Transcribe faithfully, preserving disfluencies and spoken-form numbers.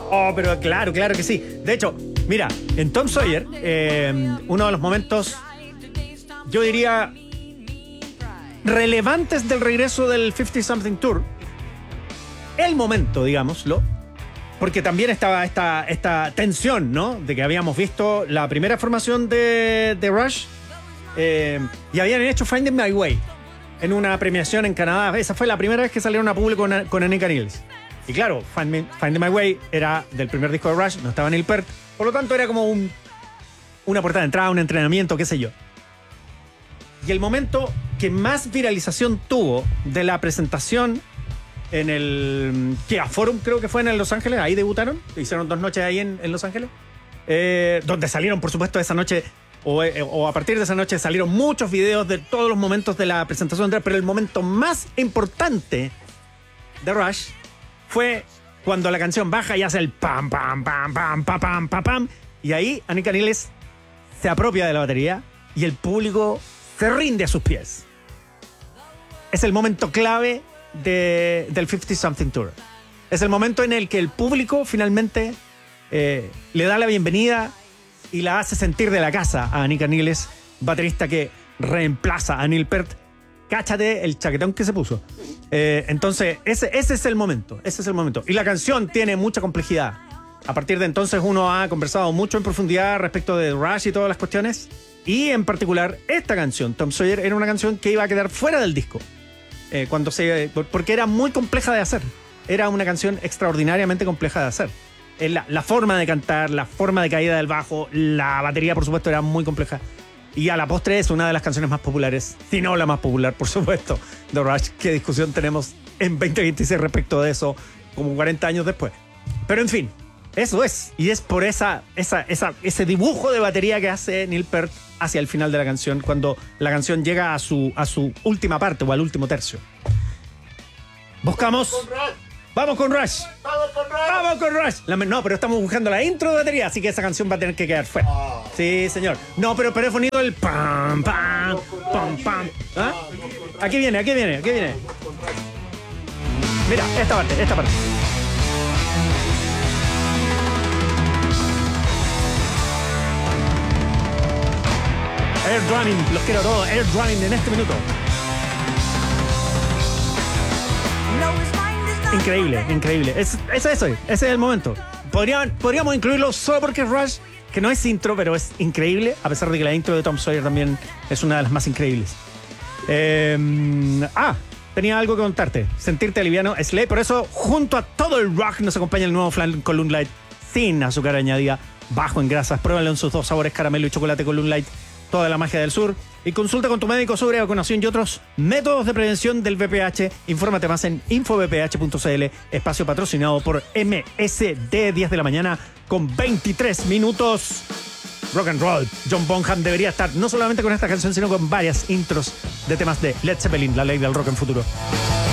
Oh, pero claro, claro que sí. De hecho, mira, en Tom Sawyer, eh, uno de los momentos, yo diría, relevantes del regreso del cincuenta Something Tour, el momento, digámoslo, porque también estaba esta, esta tensión, ¿no? De que habíamos visto la primera formación de, de Rush eh, y habían hecho Finding My Way en una premiación en Canadá. Esa fue la primera vez que salieron a público con, con Annika Nils. Y claro, Find Me, Finding My Way era del primer disco de Rush, no estaba Neil Peart, por lo tanto era como un, una puerta de entrada, un entrenamiento, qué sé yo. Y el momento que más viralización tuvo de la presentación en el Kia Forum, creo que fue en Los Ángeles, ahí debutaron, hicieron dos noches ahí en, en Los Ángeles, eh, donde salieron, por supuesto, esa noche, o, eh, o a partir de esa noche salieron muchos videos de todos los momentos de la presentación, pero el momento más importante de Rush fue cuando la canción baja y hace el pam, pam, pam, pam, pam, pam, pam, pam. Y ahí Annika Nils se apropia de la batería y el público se rinde a sus pies. Es el momento clave de, del cincuenta Something Tour. Es el momento en el que el público finalmente eh, le da la bienvenida y la hace sentir de la casa a Annika Nils, baterista que reemplaza a Neil Peart. Cáchate el chaquetón que se puso. Eh, entonces, ese, ese es el momento. Ese es el momento. Y la canción tiene mucha complejidad. A partir de entonces uno ha conversado mucho en profundidad respecto de Rush y todas las cuestiones. Y en particular, esta canción, Tom Sawyer, era una canción que iba a quedar fuera del disco. Eh, cuando se, porque era muy compleja de hacer. Era una canción extraordinariamente compleja de hacer. Eh, la, la forma de cantar, la forma de caída del bajo, la batería, por supuesto, era muy compleja. Y a la postre es una de las canciones más populares, si no la más popular, por supuesto, de Rush. ¿Qué discusión tenemos en veinte veintiséis respecto de eso, como cuarenta años después? Pero en fin, eso es. Y es por esa, esa, esa, ese dibujo de batería que hace Neil Peart hacia el final de la canción, cuando la canción llega a su, a su última parte o al último tercio. Buscamos... ¡Vamos con Rush! ¡Vamos con Rush! ¡Vamos con Rush! La, no, pero estamos buscando la intro de batería, así que esa canción va a tener que quedar fuera. Oh. Sí, señor. No, pero, pero he ponido el pam, pam, pam, pam. ¿Ah? Aquí viene, aquí viene, aquí viene. Mira, esta parte, esta parte. Air Drumming, los quiero todos. Air Drumming en este minuto. Increíble, increíble. Es, es eso, ese es el momento. Podrían, podríamos incluirlo solo porque es Rush, que no es intro, pero es increíble, a pesar de que la intro de Tom Sawyer también es una de las más increíbles. Eh, ah, tenía algo que contarte. Sentirte liviano, Slay. Por eso, junto a todo el rock, nos acompaña el nuevo flan con Loon Light, sin azúcar añadida, bajo en grasas. Pruébalo en sus dos sabores, caramelo y chocolate con Loon Light. Toda la magia del sur. Y consulta con tu médico sobre vacunación y otros métodos de prevención del V P h. Infórmate más en info v p h punto c l. Espacio patrocinado por M S D, diez de la mañana con veintitrés minutos. Rock and roll. John Bonham debería estar no solamente con esta canción, sino con varias intros de temas de Led Zeppelin, la ley del rock en futuro.